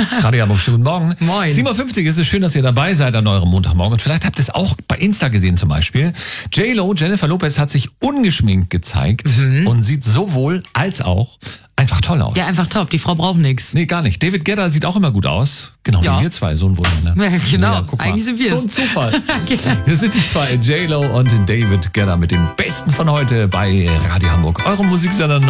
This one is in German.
Radio Hamburg, schönen guten Morgen. Moin. 7.50 Uhr, es ist schön, dass ihr dabei seid an eurem Montagmorgen. Und vielleicht habt ihr es auch bei Insta gesehen zum Beispiel. J-Lo, Jennifer Lopez, hat sich ungeschminkt gezeigt und sieht sowohl als auch einfach toll aus. Ja, einfach top. Die Frau braucht nichts. Nee, gar nicht. David Guetta sieht auch immer gut aus. Genau, Ja. wie wir zwei. So ein Wunder, ne? Ja, genau. Ja, guck mal. Eigentlich sind wir So es. ein Zufall. Hier sind die zwei, J-Lo und David Guetta mit dem Besten von heute bei Radio Hamburg. Eurem Musiksender